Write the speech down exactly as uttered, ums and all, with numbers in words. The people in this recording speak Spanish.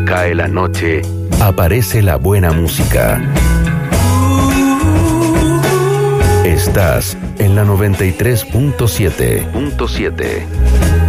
cae la noche, aparece la buena música. Estás en la noventa y tres punto siete.